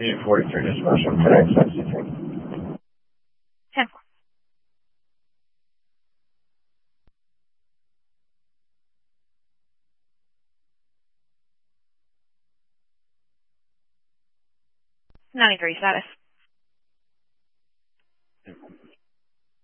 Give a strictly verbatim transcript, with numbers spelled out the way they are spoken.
eight forty-three dispatch. Correct, sixty-three. ten four. ninety-three status.